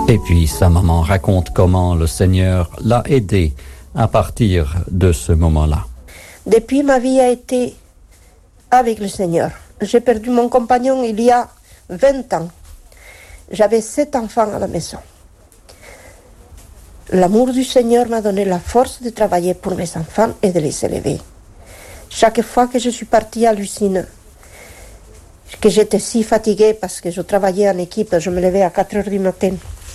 Et puis sa maman raconte comment le Seigneur l'a aidée à partir de ce moment-là. Depuis, ma vie a été avec le Seigneur. J'ai perdu mon compagnon il y a 20 ans. J'avais 7 enfants à la maison. L'amour du Seigneur m'a donné la force de travailler pour mes enfants et de les élever. Chaque fois que je suis partie à l'usine, que j'étais si fatiguée parce que je travaillais en équipe, je me levais à 4 heures du matin.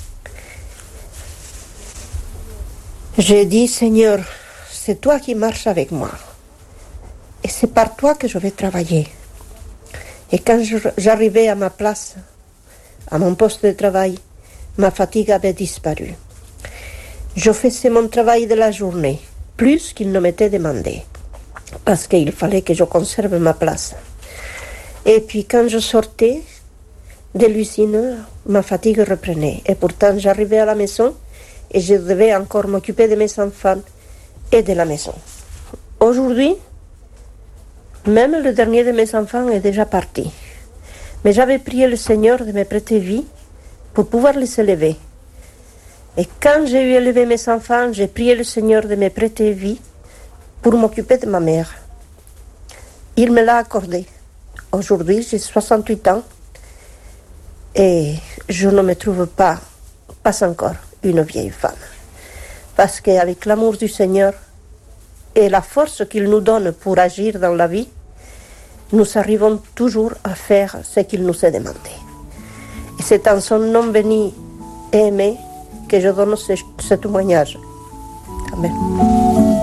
J'ai dit, Seigneur, c'est toi qui marches avec moi. Et c'est par toi que je vais travailler. Et quand j'arrivais à ma place, à mon poste de travail, ma fatigue avait disparu. Je faisais mon travail de la journée, plus qu'il ne m'était demandé, parce qu'il fallait que je conserve ma place. Et puis quand je sortais de l'usine, ma fatigue reprenait. Et pourtant, j'arrivais à la maison et je devais encore m'occuper de mes enfants et de la maison. Aujourd'hui, même le dernier de mes enfants est déjà parti. Mais j'avais prié le Seigneur de me prêter vie pour pouvoir les élever. Et quand j'ai eu élevé mes enfants, j'ai prié le Seigneur de me prêter vie pour m'occuper de ma mère. Il me l'a accordé. Aujourd'hui, j'ai 68 ans et je ne me trouve pas encore, une vieille femme. Parce qu'avec l'amour du Seigneur et la force qu'il nous donne pour agir dans la vie, nous arrivons toujours à faire ce qu'il nous a demandé. Et c'est en son nom béni et aimé que je donne ce témoignage. Amen.